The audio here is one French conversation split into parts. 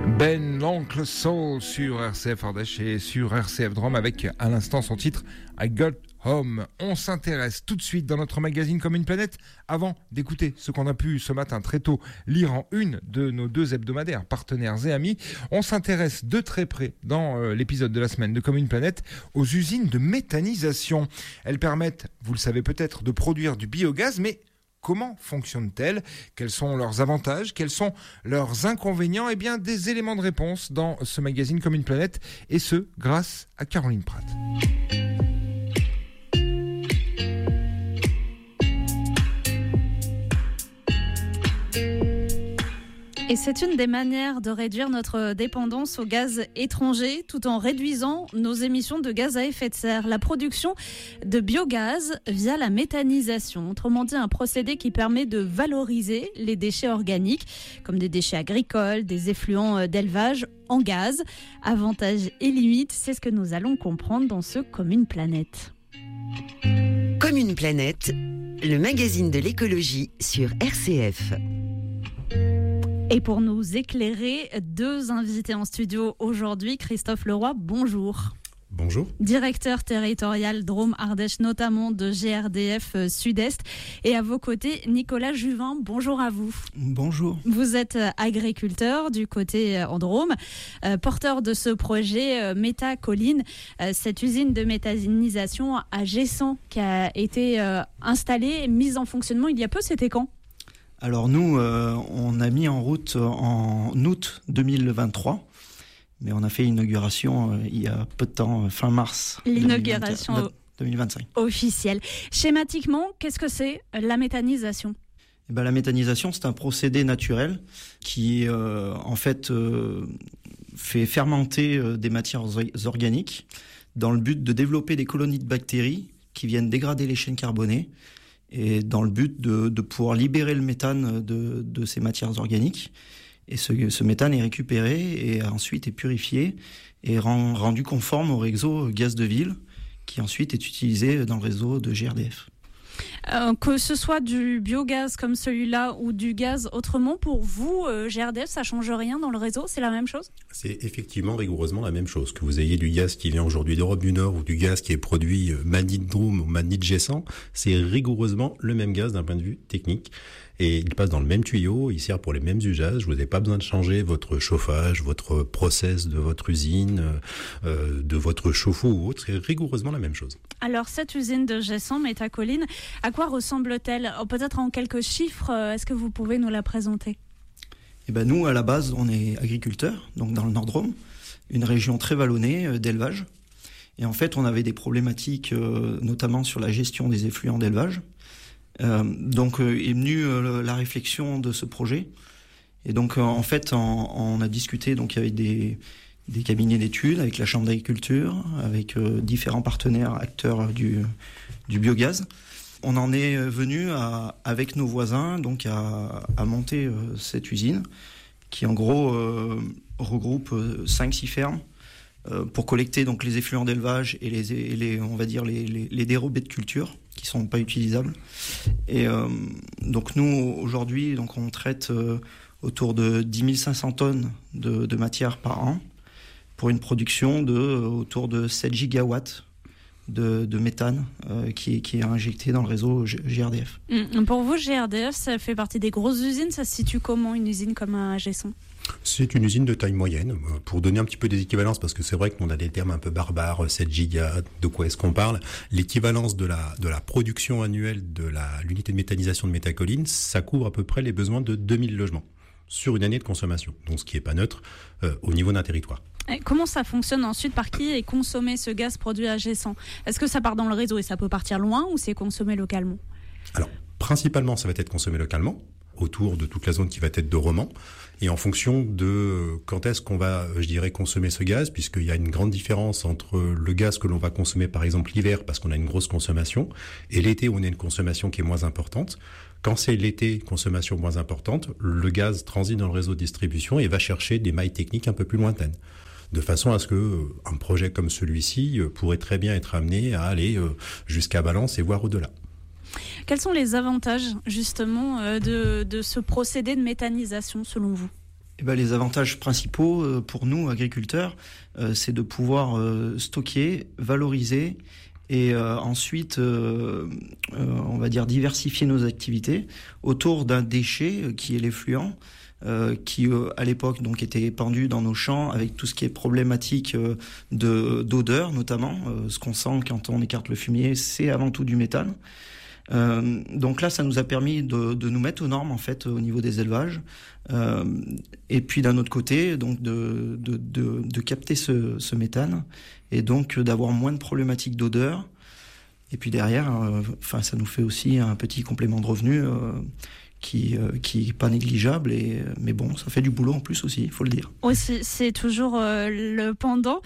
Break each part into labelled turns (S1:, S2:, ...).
S1: Ben l'Oncle Soul sur RCF Ardèche et sur RCF Drôme avec à l'instant son titre I Got Home. On s'intéresse tout de suite dans notre magazine Comme une planète avant d'écouter ce qu'on a pu ce matin très tôt lire en une de nos deux hebdomadaires partenaires et amis. On s'intéresse de très près dans l'épisode de la semaine de Comme une planète aux usines de méthanisation. Elles permettent, vous le savez peut-être, de produire du biogaz, mais comment fonctionnent-elles ? Quels sont leurs avantages ? Quels sont leurs inconvénients ? Eh bien, des éléments de réponse dans ce magazine Comme une planète, et ce, grâce à Caroline Pratt.
S2: Et c'est une des manières de réduire notre dépendance aux gaz étrangers tout en réduisant nos émissions de gaz à effet de serre. La production de biogaz via la méthanisation, autrement dit un procédé qui permet de valoriser les déchets organiques comme des déchets agricoles, des effluents d'élevage en gaz. Avantages et limites, c'est ce que nous allons comprendre dans ce Comme une planète.
S3: Comme une planète, le magazine de l'écologie sur RCF.
S2: Et pour nous éclairer, deux invités en studio aujourd'hui. Christophe Leroy, bonjour.
S4: Bonjour.
S2: Directeur territorial Drôme-Ardèche, notamment de GRDF Sud-Est. Et à vos côtés, Nicolas Juvin, bonjour à vous.
S5: Bonjour.
S2: Vous êtes agriculteur du côté en Drôme, porteur de ce projet Métacolline, cette usine de méthanisation à Gessan qui a été installée et mise en fonctionnement il y a peu. C'était quand ?
S5: Alors nous, on a mis en route en août 2023, mais on a fait l'inauguration il y a peu de temps, fin mars.
S2: L'inauguration
S5: 2025.
S2: Officielle. Schématiquement, qu'est-ce que c'est la méthanisation ?
S5: La méthanisation, c'est un procédé naturel qui fait fermenter des matières organiques dans le but de développer des colonies de bactéries qui viennent dégrader les chaînes carbonées, et dans le but de pouvoir libérer le méthane de ces matières organiques. Et ce méthane est récupéré et ensuite est purifié et rendu conforme au réseau gaz de ville, qui ensuite est utilisé dans le réseau de GRDF.
S2: Que ce soit du biogaz comme celui-là ou du gaz autrement, pour vous, GRDF, ça change rien dans le réseau ? C'est la même chose ?
S4: C'est effectivement rigoureusement la même chose. Que vous ayez du gaz qui vient aujourd'hui d'Europe du Nord ou du gaz qui est produit Magny de Drôme ou Magny de Gessan, c'est rigoureusement le même gaz d'un point de vue technique. Et il passe dans le même tuyau, il sert pour les mêmes usages. Vous n'avez pas besoin de changer votre chauffage, votre process de votre usine, de votre chauffe-eau ou autre. C'est rigoureusement la même chose.
S2: Alors, cette usine de Gessan, Métacolline, à quoi ressemble-t-elle ? Peut-être en quelques chiffres, est-ce que vous pouvez nous la présenter ?
S5: Nous, à la base, on est agriculteurs, donc dans le Nord-Drôme, une région très vallonnée d'élevage. Et en fait, on avait des problématiques, notamment sur la gestion des effluents d'élevage. Donc est venue la réflexion de ce projet. Et donc on a discuté donc avec des cabinets d'études, avec la Chambre d'agriculture, avec différents partenaires acteurs du biogaz. On en est venu avec nos voisins donc à monter cette usine qui en gros regroupe 5-6 fermes pour collecter donc les effluents d'élevage et les dérobés de culture qui sont pas utilisables. Et donc nous aujourd'hui donc on traite autour de 10 500 tonnes de matière par an pour une production de autour de 7 gigawatts de méthane qui est injecté dans le réseau GRDF.
S2: Pour vous, GRDF, ça fait partie des grosses usines. Ça se situe comment, une usine comme à Gessan ?
S4: C'est une usine de taille moyenne. Pour donner un petit peu des équivalences, parce que c'est vrai qu'on a des termes un peu barbares, 7 gigas, de quoi est-ce qu'on parle ? L'équivalence de la production annuelle de l'unité de méthanisation de Métacolline, ça couvre à peu près les besoins de 2000 logements sur une année de consommation. Donc ce qui n'est pas neutre au niveau d'un territoire.
S2: Et comment ça fonctionne ensuite ? Par qui est consommé ce gaz produit à Gessan ? Est-ce que ça part dans le réseau et ça peut partir loin ou c'est consommé localement ?
S4: Alors, principalement, ça va être consommé localement, autour de toute la zone qui va être de Romans, et en fonction de quand est-ce qu'on va, consommer ce gaz, puisqu'il y a une grande différence entre le gaz que l'on va consommer, par exemple, l'hiver, parce qu'on a une grosse consommation, et l'été, où on a une consommation qui est moins importante. Quand c'est l'été, consommation moins importante, le gaz transite dans le réseau de distribution et va chercher des mailles techniques un peu plus lointaines. De façon à ce que un projet comme celui-ci pourrait très bien être amené à aller jusqu'à Valence et voire au-delà.
S2: Quels sont les avantages justement de ce procédé de méthanisation selon vous ?
S5: Les avantages principaux pour nous, agriculteurs, c'est de pouvoir stocker, valoriser et ensuite, on va dire, diversifier nos activités autour d'un déchet qui est l'effluent, qui à l'époque donc était pendu dans nos champs avec tout ce qui est problématique d'odeur notamment. Ce qu'on sent quand on écarte le fumier, c'est avant tout du méthane. Donc là, ça nous a permis de nous mettre aux normes en fait au niveau des élevages, et puis d'un autre côté, donc de capter ce méthane et donc d'avoir moins de problématiques d'odeur. Et puis derrière, ça nous fait aussi un petit complément de revenu qui est pas négligeable, mais bon, ça fait du boulot en plus aussi, il faut le dire.
S2: Aussi, c'est toujours le pendant.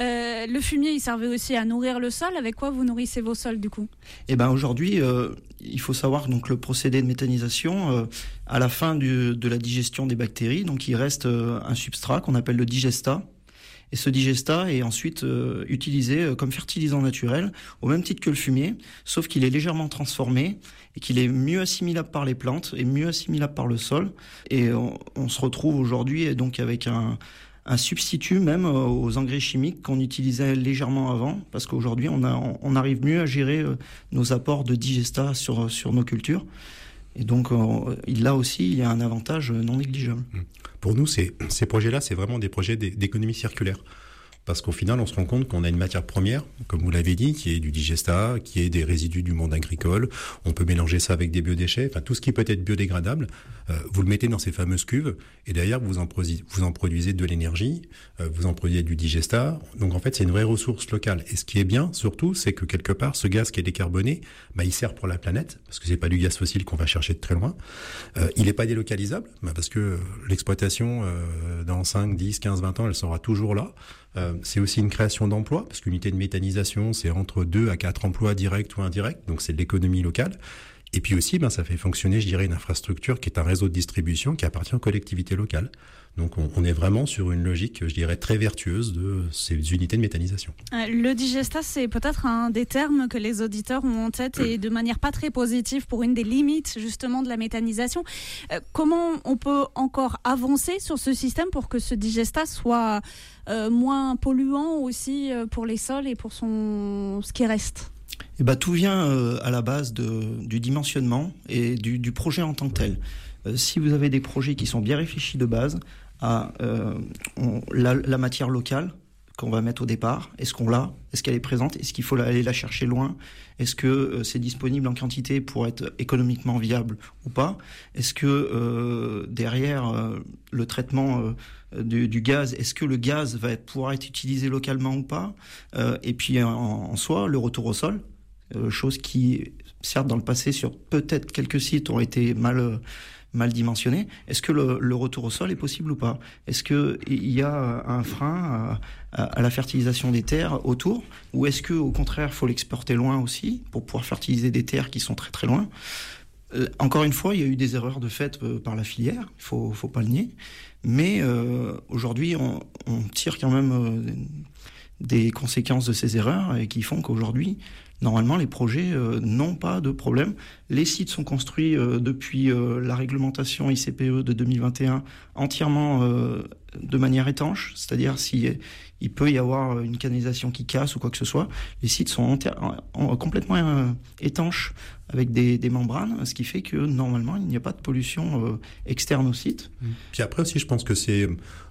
S2: Le fumier, il servait aussi à nourrir le sol. Avec quoi vous nourrissez vos sols du coup ?
S5: Aujourd'hui, il faut savoir donc le procédé de méthanisation. À la fin de la digestion des bactéries, donc il reste un substrat qu'on appelle le digestat. Et ce digestat est ensuite utilisé comme fertilisant naturel, au même titre que le fumier, sauf qu'il est légèrement transformé et qu'il est mieux assimilable par les plantes et mieux assimilable par le sol. Et on se retrouve aujourd'hui donc avec un substitut même aux engrais chimiques qu'on utilisait légèrement avant, parce qu'aujourd'hui on arrive mieux à gérer nos apports de digestat sur nos cultures. Et donc là aussi, il y a un avantage non négligeable.
S4: Pour nous, ces projets-là, c'est vraiment des projets d'économie circulaire. Parce qu'au final, on se rend compte qu'on a une matière première, comme vous l'avez dit, qui est du digestat, qui est des résidus du monde agricole. On peut mélanger ça avec des biodéchets, enfin tout ce qui peut être biodégradable. Vous le mettez dans ces fameuses cuves, et derrière, vous en produisez de l'énergie, vous en produisez du digestat. Donc en fait, c'est une vraie ressource locale. Et ce qui est bien, surtout, c'est que quelque part, ce gaz qui est décarboné, il sert pour la planète, parce que c'est pas du gaz fossile qu'on va chercher de très loin. Il n'est pas délocalisable, parce que l'exploitation, dans 5, 10, 15, 20 ans, elle sera toujours là. C'est aussi une création d'emplois, parce qu'une unité de méthanisation, c'est entre 2 à 4 emplois directs ou indirects, donc c'est de l'économie locale. Et puis aussi, ça fait fonctionner, je dirais, une infrastructure qui est un réseau de distribution qui appartient aux collectivités locales. Donc on est vraiment sur une logique, je dirais, très vertueuse de ces unités de méthanisation.
S2: Le digestat, c'est peut-être un des termes que les auditeurs ont en tête et de manière pas très positive pour une des limites justement de la méthanisation. Comment on peut encore avancer sur ce système pour que ce digestat soit moins polluant aussi pour les sols et pour ce qui reste ?
S5: Tout vient à la base du dimensionnement et du projet en tant que tel. Si vous avez des projets qui sont bien réfléchis de base à la matière locale qu'on va mettre au départ, est-ce qu'on l'a ? Est-ce qu'elle est présente ? Est-ce qu'il faut aller la chercher loin ? Est-ce que c'est disponible en quantité pour être économiquement viable ou pas ? Est-ce que derrière le traitement du gaz, est-ce que le gaz va pouvoir être utilisé localement ou pas ? Et puis en soi, le retour au sol, chose qui, certes, dans le passé, sur peut-être quelques sites, ont été mal dimensionnés. Est-ce que le retour au sol est possible ou pas ? Est-ce qu'il y a un frein à la fertilisation des terres autour ? Ou est-ce qu'au contraire, il faut l'exporter loin aussi pour pouvoir fertiliser des terres qui sont très très loin ? Encore une fois, il y a eu des erreurs de fait par la filière, il faut pas le nier. Mais aujourd'hui, on tire quand même des conséquences de ces erreurs et qui font qu'aujourd'hui, normalement, les projets n'ont pas de problème. Les sites sont construits depuis la réglementation ICPE de 2021 entièrement de manière étanche, c'est-à-dire il peut y avoir une canalisation qui casse ou quoi que ce soit, les sites sont complètement étanches avec des membranes, ce qui fait que normalement, il n'y a pas de pollution externe au site.
S4: Puis après aussi, je pense que c'est...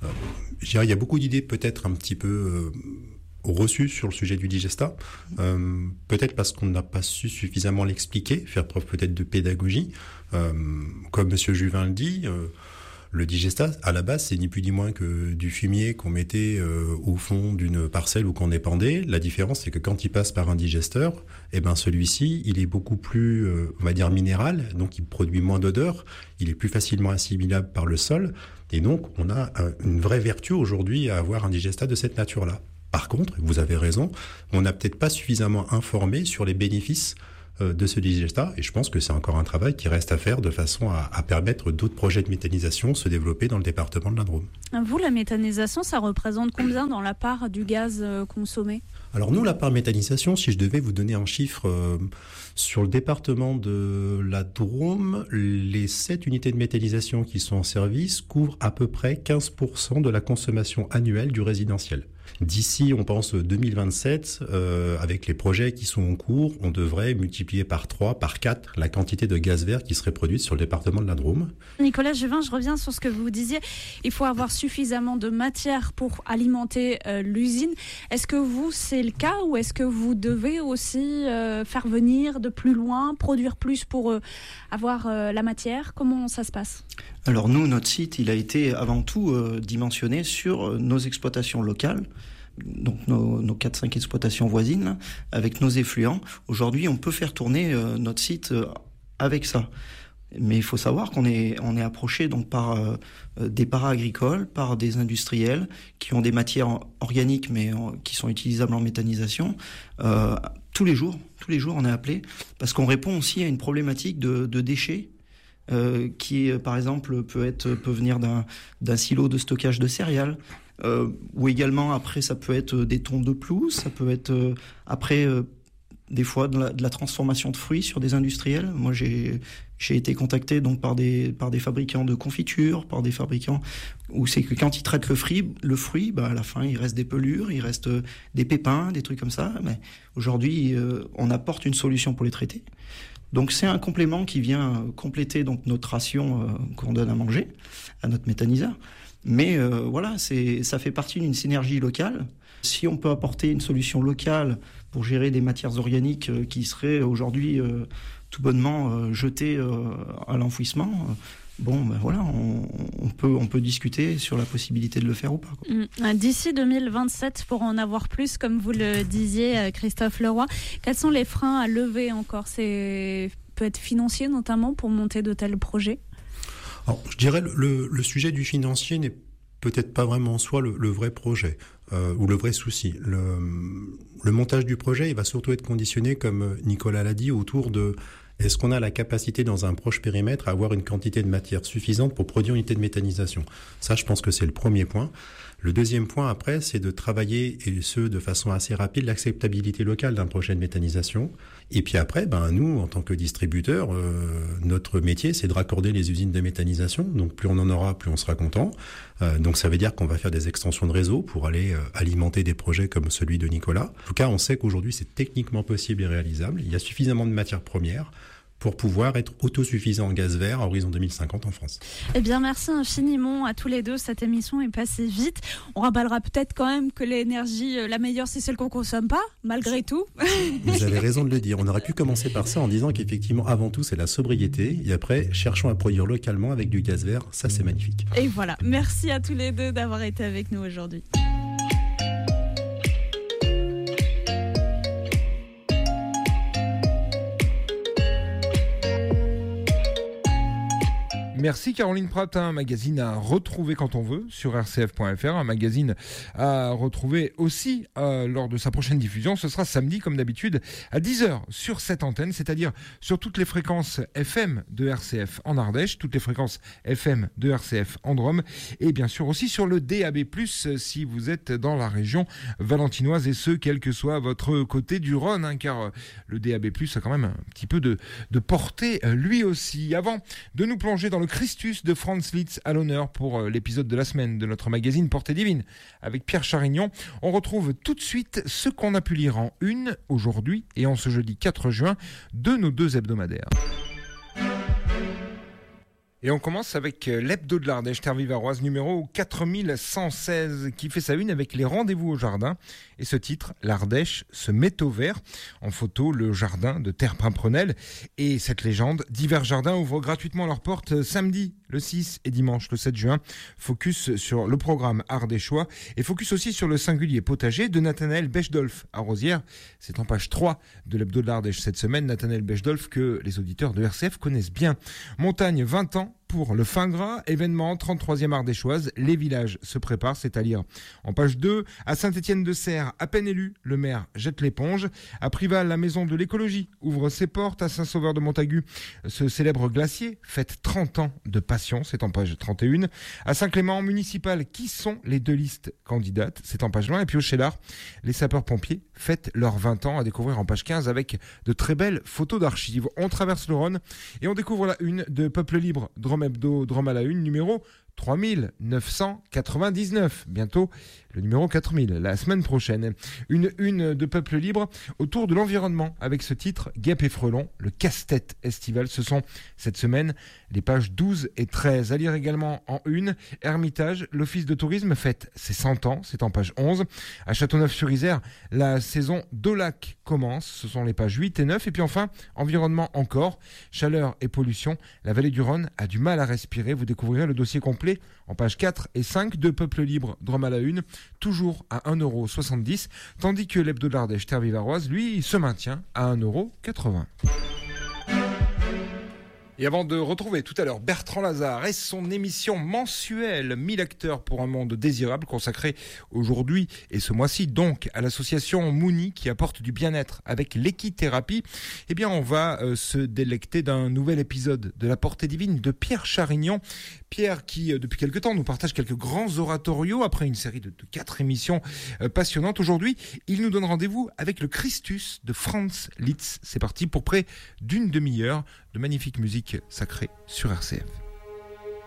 S4: il y a beaucoup d'idées peut-être un petit peu... reçu sur le sujet du digestat, peut-être parce qu'on n'a pas su suffisamment l'expliquer, faire preuve peut-être de pédagogie. Comme Monsieur Juvin le dit, le digestat, à la base, c'est ni plus ni moins que du fumier qu'on mettait au fond d'une parcelle ou qu'on épandait. La différence, c'est que quand il passe par un digesteur, celui-ci, il est beaucoup plus, on va dire, minéral, donc il produit moins d'odeur, il est plus facilement assimilable par le sol, et donc on a une vraie vertu aujourd'hui à avoir un digestat de cette nature-là. Par contre, vous avez raison, on n'a peut-être pas suffisamment informé sur les bénéfices de ce digestat, et je pense que c'est encore un travail qui reste à faire de façon à permettre d'autres projets de méthanisation se développer dans le département de la Drôme.
S2: Vous, la méthanisation, ça représente combien dans la part du gaz consommé ?
S4: Alors nous, la part méthanisation, si je devais vous donner un chiffre, sur le département de la Drôme, les 7 unités de méthanisation qui sont en service couvrent à peu près 15% de la consommation annuelle du résidentiel. D'ici, on pense 2027, avec les projets qui sont en cours, on devrait multiplier par 3, par 4 la quantité de gaz vert qui serait produite sur le département de la Drôme.
S2: Nicolas Juvin, je reviens sur ce que vous disiez. Il faut avoir suffisamment de matière pour alimenter l'usine. Est-ce que vous, c'est le cas, ou est-ce que vous devez aussi faire venir de plus loin, produire plus pour avoir la matière? Comment ça se passe?
S5: Alors nous, notre site, il a été avant tout dimensionné sur nos exploitations locales, donc nos 4-5 exploitations voisines, avec nos effluents. Aujourd'hui, on peut faire tourner notre site avec ça. Mais il faut savoir qu'on est approché donc par des para-agricoles, par des industriels qui ont des matières organiques mais qui sont utilisables en méthanisation. Tous les jours, on est appelé parce qu'on répond aussi à une problématique de déchets. Qui par exemple peut venir d'un silo de stockage de céréales, ou également après ça peut être des tons de pelouse, ça peut être après des fois de la transformation de fruits sur des industriels. Moi j'ai été contacté donc par des fabricants de confitures, par des fabricants où c'est que quand ils traitent le fruit, à la fin il reste des pelures, il reste des pépins, des trucs comme ça. Mais aujourd'hui on apporte une solution pour les traiter. Donc c'est un complément qui vient compléter donc notre ration qu'on donne à manger à notre méthaniseur. Mais voilà, ça fait partie d'une synergie locale. Si on peut apporter une solution locale pour gérer des matières organiques qui seraient aujourd'hui tout bonnement jetées à l'enfouissement, voilà, on peut discuter sur la possibilité de le faire ou pas, quoi.
S2: D'ici 2027, pour en avoir plus, comme vous le disiez, Christophe Leroy, quels sont les freins à lever encore? C'est peut être financier notamment pour monter de tels projets?
S4: Alors, je dirais le sujet du financier n'est peut-être pas vraiment en soi le vrai projet ou le vrai souci. Le montage du projet, il va surtout être conditionné, comme Nicolas l'a dit, autour de est-ce qu'on a la capacité dans un proche périmètre à avoir une quantité de matière suffisante pour produire une unité de méthanisation. Ça, je pense que c'est le premier point. Le deuxième point, après, c'est de travailler, et ce, de façon assez rapide, l'acceptabilité locale d'un projet de méthanisation. Et puis après, nous, en tant que distributeurs, notre métier, c'est de raccorder les usines de méthanisation. Donc, plus on en aura, plus on sera content. Donc, ça veut dire qu'on va faire des extensions de réseau pour aller alimenter des projets comme celui de Nicolas. En tout cas, on sait qu'aujourd'hui, c'est techniquement possible et réalisable. Il y a suffisamment de matières premières pour pouvoir être autosuffisant en gaz vert à horizon 2050 en France.
S2: Eh bien, merci infiniment à tous les deux. Cette émission est passée vite. On rappellera peut-être quand même que l'énergie la meilleure, c'est celle qu'on consomme pas, malgré tout.
S4: Vous avez raison de le dire. On aurait pu commencer par ça en disant qu'effectivement, avant tout, c'est la sobriété. Et après, cherchons à produire localement avec du gaz vert. Ça, c'est magnifique.
S2: Et voilà. Merci à tous les deux d'avoir été avec nous aujourd'hui.
S1: Merci Caroline Pratt, un magazine à retrouver quand on veut sur rcf.fr, un magazine à retrouver aussi lors de sa prochaine diffusion. Ce sera samedi comme d'habitude à 10h sur cette antenne, c'est-à-dire sur toutes les fréquences FM de RCF en Ardèche, toutes les fréquences FM de RCF en Drôme et bien sûr aussi sur le DAB+, si vous êtes dans la région valentinoise et ce, quel que soit votre côté du Rhône, car le DAB+, a quand même un petit peu de portée lui aussi. Avant de nous plonger dans le Christus de Franz Liszt à l'honneur pour l'épisode de la semaine de notre magazine Portée Divine avec Pierre Charignon, on retrouve tout de suite ce qu'on a pu lire en une aujourd'hui et en ce jeudi 4 juin de nos deux hebdomadaires. Et on commence avec l'hebdo de l'Ardèche Terre-Vivaroise numéro 4116 qui fait sa une avec les rendez-vous au jardin. Et ce titre, l'Ardèche se met au vert. En photo, le jardin de Terre-Pimprenel. Et cette légende, divers jardins ouvrent gratuitement leurs portes samedi le 6 et dimanche le 7 juin. Focus sur le programme ardéchois et focus aussi sur le singulier potager de Nathanaël Bechdolf à Rosières. C'est en page 3 de l'hebdo de l'Ardèche cette semaine. Nathanaël Bechdolf que les auditeurs de RCF connaissent bien. Montagne 20 ans pour le fin gras, événement 33e ardéchoise, les villages se préparent, c'est à lire en page 2. À Saint-Étienne-de-Serres, à peine élu, le maire jette l'éponge. À Prival, la maison de l'écologie ouvre ses portes. À Saint-Sauveur-de-Montagu, ce célèbre glacier fête 30 ans de passion, c'est en page 31. À Saint-Clément municipal, qui sont les 2 listes candidates, c'est en page 20. Et puis au Cheylard, les sapeurs-pompiers fêtent leurs 20 ans, à découvrir en page 15 avec de très belles photos d'archives. On traverse le Rhône et on découvre la une de Peuple Libre, Drôme Hebdo, Drôme à la une, numéro 3999. Bientôt le numéro 4000, la semaine prochaine. Une de Peuple Libre autour de l'environnement avec ce titre, Guêpes et Frelons, le casse-tête estival. Ce sont cette semaine les pages 12 et 13. À lire également en une, Hermitage, l'office de tourisme fête ses 100 ans, c'est en page 11. À Châteauneuf-sur-Isère, la saison d'Aulac commence, ce sont les pages 8 et 9. Et puis enfin, environnement encore, chaleur et pollution, la vallée du Rhône a du mal à respirer. Vous découvrirez le dossier complet en pages 4 et 5 de Peuple Libre, Drôme à la une, toujours à 1,70 €, tandis que l'hebdo de l'Ardèche Terre Vivaroise, lui, se maintient à 1,80 €. Et avant de retrouver tout à l'heure Bertrand Lazare et son émission mensuelle 1000 acteurs pour un monde désirable, consacrée aujourd'hui et ce mois-ci donc à l'association Mouni qui apporte du bien-être avec l'équithérapie, eh bien on va se délecter d'un nouvel épisode de La Portée Divine de Pierre Charignon. Pierre qui depuis quelque temps nous partage quelques grands oratorios après une série de 4 émissions passionnantes. Aujourd'hui, il nous donne rendez-vous avec le Christus de Franz Liszt. C'est parti pour près d'une demi-heure de magnifique musique sacrée sur RCF.